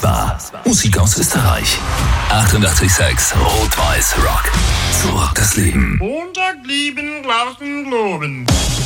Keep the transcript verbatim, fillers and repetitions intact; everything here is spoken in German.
war Musik aus Österreich. achtundachtzig Komma sechs Rot-Weiß Rock. So rockt das Leben. Montag lieben, lassen, loben.